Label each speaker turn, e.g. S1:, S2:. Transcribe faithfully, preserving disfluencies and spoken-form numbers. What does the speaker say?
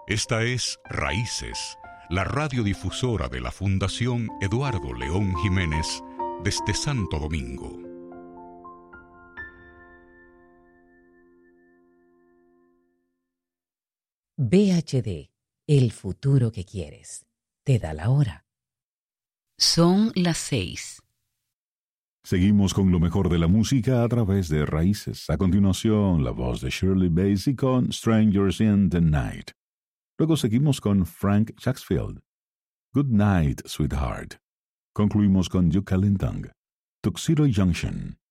S1: Esta es Raíces, la radiodifusora de la Fundación Eduardo León Jiménez desde Santo Domingo.
S2: V H D, el futuro que quieres. Te da la hora.
S3: Son las seis.
S4: Seguimos con lo mejor de la música a través de Raíces. A continuación, la voz de Shirley Bassey con Strangers in the Night. Luego seguimos con Frank Shaxfield, Good Night, Sweetheart. Concluimos con Duke Ellington, Tuxedo Junction.